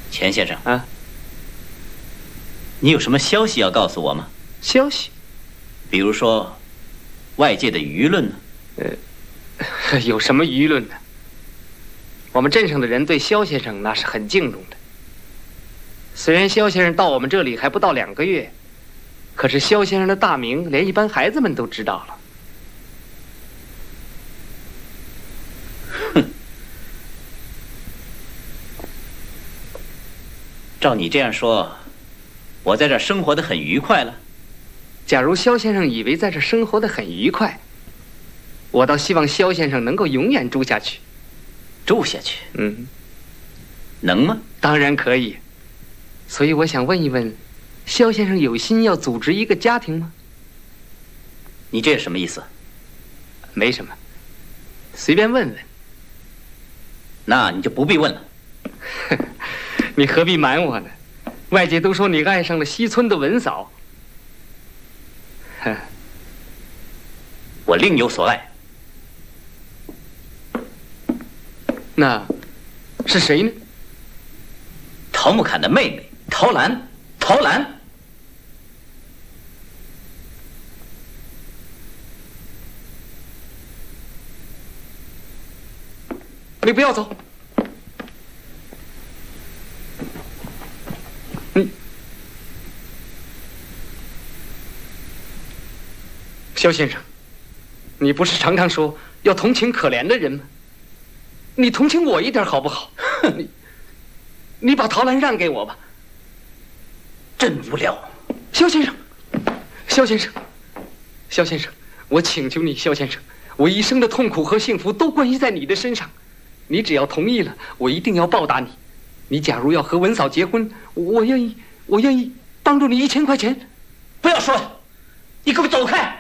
钱先生啊， 你有什么消息要告诉我吗？ 消息？ 比如说，外界的舆论呢？ 有什么舆论呢？我们镇上的人对萧先生那是很敬重的。虽然萧先生到我们这里还不到2个月，可是萧先生的大名连一般孩子们都知道了。 哼，照你这样说，我在这儿生活得很愉快了。 假如萧先生以为在这生活得很愉快，我倒希望萧先生能够永远住下去。 住下去？能吗？ 当然可以。所以我想问一问，萧先生有心要组织一个家庭吗？ 你这是什么意思？ 没什么，随便问问。 那你就不必问了。 你何必瞒我呢？外界都说你爱上了西村的文嫂。 我另有所爱。 那是谁呢？ 陶木坎的妹妹陶兰。陶兰， 你不要走。萧先生，你不是常常说要同情可怜的人吗？你同情我一点好不好？你把陶兰让给我吧。 真无聊。 萧先生，萧先生，萧先生，我请求你，萧先生，我一生的痛苦和幸福都关系在你的身上，你只要同意了，我一定要报答你。你假如要和文嫂结婚，我愿意帮助你1000块钱。 不要说了，你给我走开！